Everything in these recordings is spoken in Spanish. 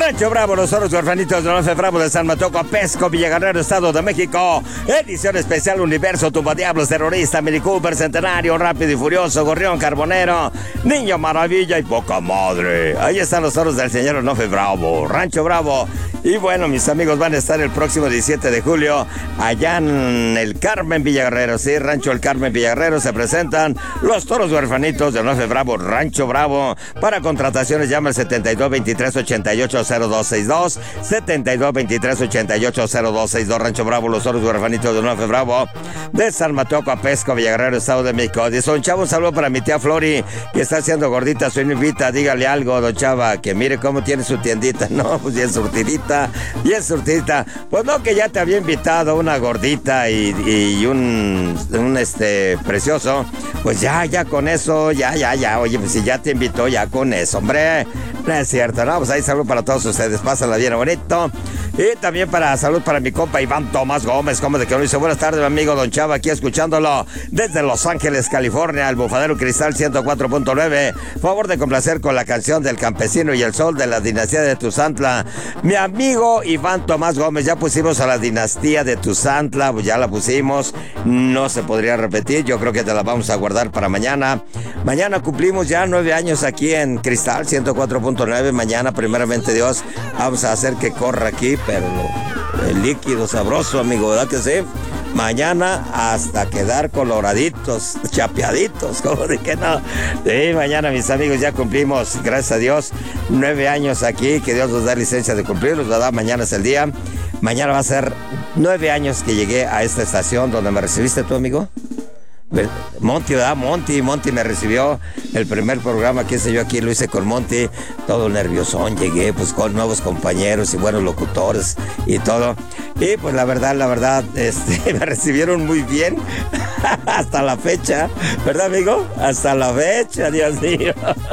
Rancho Bravo, los Toros Huerfanitos de Don Bravo de San Mateo, Pesco, Villaguerrero, Estado de México. Edición especial Universo, Tumbadiablos, Terrorista, Mini Cooper, Centenario, Rápido y Furioso, Gorrión Carbonero, Niño Maravilla y Poca Madre. Ahí están los toros del señor Onofre Bravo, Rancho Bravo. Y bueno, mis amigos, van a estar el próximo 17 de julio allá en el Carmen Villaguerrero, sí, Rancho El Carmen Villaguerrero. Se presentan los Toros Huerfanitos de Onofre Bravo, Rancho Bravo. Para contrataciones llama al 7223-880262, 7223-880262, Rancho Bravo, los Toros Huerfanitos de Onofre Bravo, de San Mateo, Pesco, Villaguerrero, Estado de México. Dice don Chavo, un saludo para mi tía Flori, que está haciendo gordita su invita. Dígale algo, don Chava, que mire cómo tiene su tiendita. No, pues bien surtidita. Pues no, que ya te había invitado una gordita y un precioso. Pues ya con eso, ya. Oye, pues si ya te invitó, ya con eso, hombre. No es cierto, ¿no? Pues ahí salud para todos ustedes. Pásenla bien bonito. Y también salud para mi compa Iván Tomás Gómez, como de que lo hizo. Buenas tardes, mi amigo don Chava, aquí escuchándolo desde Los Ángeles, California, el Bufadero Cristal 104.9. Favor de complacer con la canción del Campesino y el Sol de la dinastía de Tuzantla. Mi amigo Iván Tomás Gómez, ya pusimos a la dinastía de Tuzantla, pues ya la pusimos. No se podría repetir, yo creo que te la vamos a guardar para mañana. Mañana cumplimos ya 9 años aquí en Cristal 104.9. Mañana, primeramente Dios, vamos a hacer que corra aquí, pero el líquido sabroso, amigo, ¿verdad que sí? Mañana hasta quedar coloraditos, chapeaditos, como de que no. Sí, mañana, mis amigos, ya cumplimos, gracias a Dios, 9 años aquí, que Dios nos da licencia de cumplirlos, ¿verdad? Mañana es el día. Mañana va a ser 9 años que llegué a esta estación donde me recibiste tú, amigo. Monty, ¿verdad? Monty me recibió el primer programa que hice yo aquí, lo hice con Monty, todo nerviosón, llegué pues con nuevos compañeros y buenos locutores y todo, y pues la verdad, me recibieron muy bien, hasta la fecha, ¿verdad, amigo? Hasta la fecha, Dios mío.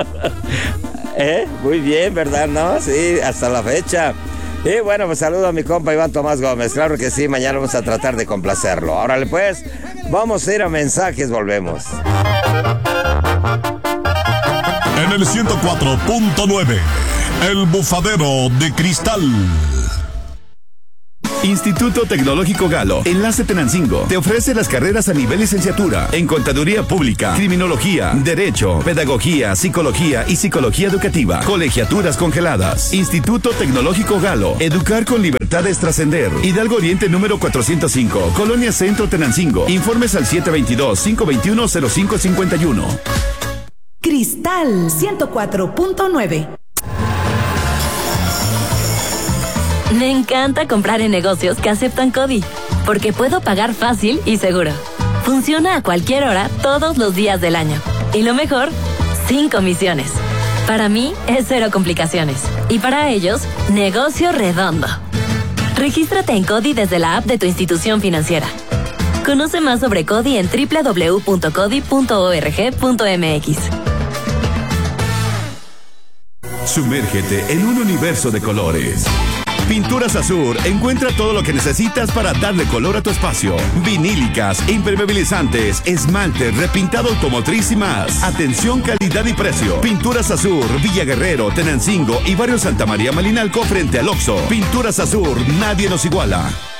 Muy bien, ¿verdad? ¿No? Sí, hasta la fecha. Y bueno, pues saludo a mi compa Iván Tomás Gómez. Claro que sí, mañana vamos a tratar de complacerlo. Órale pues, vamos a ir a mensajes, volvemos. En el 104.9, el Bufadero de Cristal. Instituto Tecnológico Galo, Enlace Tenancingo, te ofrece las carreras a nivel licenciatura en Contaduría Pública, Criminología, Derecho, Pedagogía, Psicología y Psicología Educativa. Colegiaturas congeladas. Instituto Tecnológico Galo, educar con libertad es trascender. Hidalgo Oriente número 405, Colonia Centro Tenancingo. Informes al 722-521-0551. Cristal 104.9. Me encanta comprar en negocios que aceptan CODI, porque puedo pagar fácil y seguro. Funciona a cualquier hora, todos los días del año. Y lo mejor, sin comisiones. Para mí, es cero complicaciones. Y para ellos, negocio redondo. Regístrate en CODI desde la app de tu institución financiera. Conoce más sobre CODI en www.codi.org.mx. Sumérgete en un universo de colores. Pinturas Azur encuentra todo lo que necesitas para darle color a tu espacio. Vinílicas, impermeabilizantes, esmalte, repintado automotriz y más. Atención, calidad y precio. Pinturas Azur, Villaguerrero, Tenancingo y Barrio Santa María Malinalco frente al Oxxo. Pinturas Azur, nadie nos iguala.